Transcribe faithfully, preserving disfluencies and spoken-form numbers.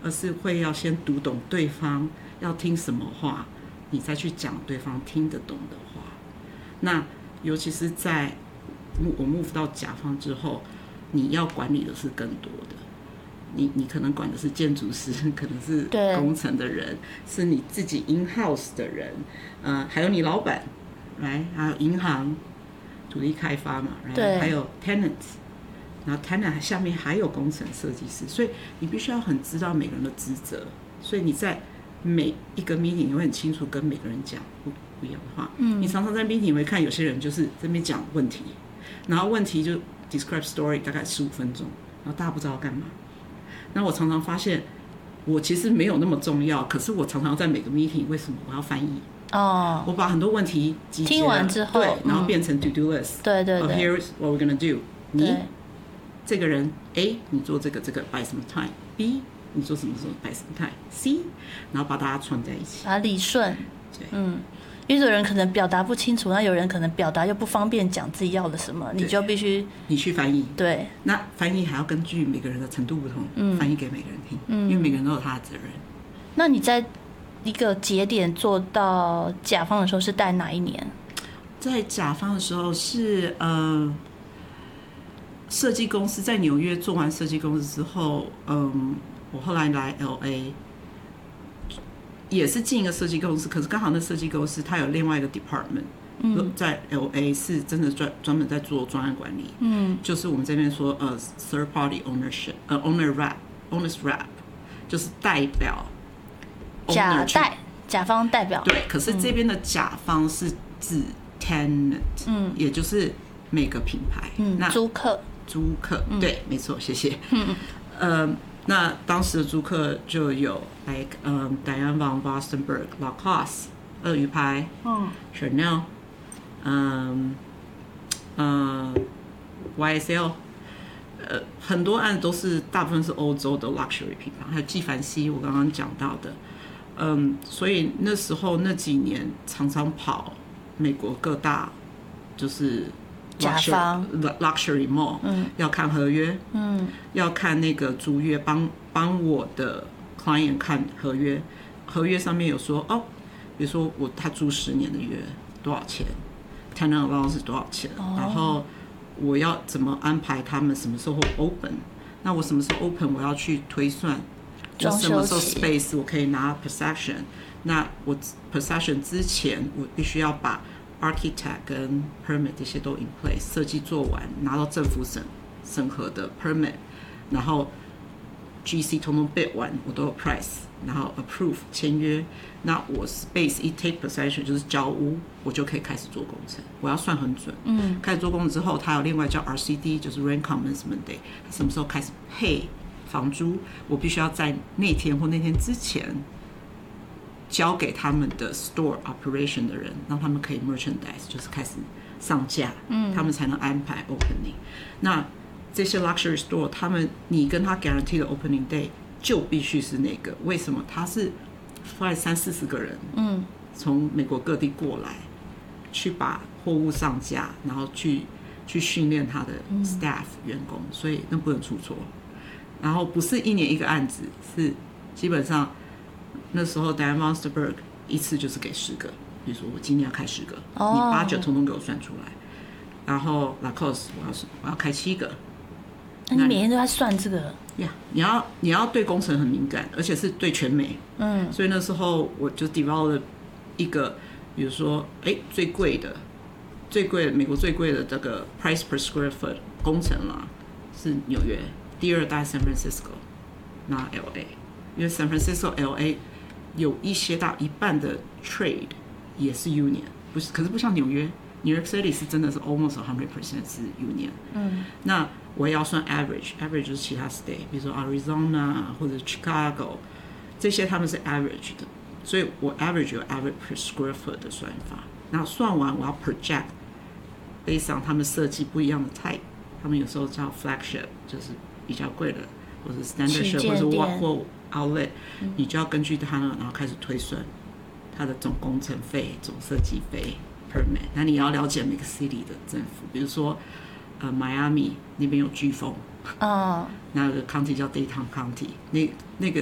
而是会要先读懂对方要听什么话，你再去讲对方听得懂的话。那尤其是在我 move 到甲方之后，你要管理的是更多的。你你可能管的是建筑师，可能是工程的人，是你自己 in house 的人，呃，还有你老板，来，还有银行、土地开发嘛，对，还有 tenants， 然后 tenant 下面还有工程设计师，所以你必须要很知道每个人的职责，所以你在每一个 meeting 你会很清楚跟每个人讲不不一样的话。嗯，你常常在 meeting 你会看有些人就是这边讲问题，然后问题就 describe story 大概十五分钟，然后大家不知道干嘛。那我常常发现，我其实没有那么重要，可是我常常在每个 meeting 为什么我要翻译？哦，我把很多问题集结了， 听完之后， 对，然后变成 to do list， 嗯、对对对 ，Here's what we're gonna do。你这个人 A， 你做这个这个 by 什么 time？B， 你做什么时候 by 什么 time？C， 然后把大家串在一起， 把它理顺。对，嗯。因为有人可能表达不清楚，那有人可能表达又不方便讲自己要的什么，你就必须你去翻译。 对， 那翻译还要根据每个人的程度不同，嗯、翻译给每个人听，嗯、因为每个人都有他的责任。 那你在一个节点做到甲方的时候是在哪一年？ 在甲方的时候是呃，设计公司在纽约做完设计公司之后，嗯，我后来来 L A。也是进一个设计公司，可是刚好那设计公司它有另外一个 department，嗯、在 L A 是真的专专门在做专案管理，嗯，就是我们这边说呃 third party ownership， 呃 owner rep owners rep， 就是代表甲代甲方代表， 对，可是这边的甲方是指 tenant， 嗯，也就是每个品牌， 嗯，那租客租客，嗯、对，没错，谢谢，嗯，呃。那当时的租客就有 like 嗯、um, Diane von Furstenberg、Lacoste、鳄鱼牌、嗯、Chanel、嗯嗯 Y S L， 呃，很多案都是大部分是欧洲的 luxury 品牌，还有纪梵希我刚刚讲到的，嗯，所以那时候那几年常常跑美国各大就是。 甲方 luxury mall，嗯，要看合约，嗯，要看那个租约，帮帮我的 client 看合约，合约上面有说哦，比如说我他租十年的约多少钱 ，tenant allowance 多少钱，哦、然后我要怎么安排他们什么时候 open， 那我什么时候 open 我要去推算，我什么时候 space 我可以拿 possession， 那我 possession 之前我必须要把architect 跟 permit 这些都 in place， 设计做完，拿到政府审审核的 permit， 然后 G C 通通 bid 完，我都有 price， 然后 approve 签约，那我 space 一 take possession 就是交屋，我就可以开始做工程。我要算很准，嗯，开始做工程之后，它有另外叫 R C D， 就是 rent commencement day， 它什么时候开始 pay 房租，我必须要在那天或那天之前。交给他们的 store operation 的人，让他们可以 merchandise， 就是开始上架，嗯，他们才能安排 opening。那这些 luxury store， 他们你跟他 guarantee 的 opening day 就必须是那个，为什么？他是快三四十个人，嗯，从美国各地过来，去把货物上架，然后去去训练他的 staff 员工，所以那不能出错。然后不是一年一个案子，是基本上。那时候 Diane von Furstenberg 一次就是给十个，比如说我今年要开十个，哦、你八九统统给我算出来。然后 Lacoste 我要我要开七个， 那你每天都在算这个呀？ Yeah, 你要你要对工程很敏感，而且是对全美。嗯，所以那时候我就 develop 了一个，比如说哎最贵的最贵的美国最贵的这个 price per square foot 工程啦是纽约，第二大 San Francisco， 那 L A， 因为 San Francisco、L A 有一些到一半的 trade 也是 union， 不是，可是不像纽约 ，New York City 是真的是 almost one hundred percent 是 union。嗯，那我也要算 average，average 就是其他 state， 比如说 Arizona 或者 Chicago， 这些他们是 average 的，所以我 average 有 average per square foot 的算法，然后算完我要 project based on 他们设计不一样的 type， 他们有时候叫 flagship 就是比较贵的，或者 standard shop 或者或 outlet，、嗯、你就要根据它呢，然后开始推算它的总工程费、总设计费 permit。那你要了解每个 city 的政府，比如说呃 Miami 那边有飓风，哦，那有个 county 叫 Dayton County， 那那个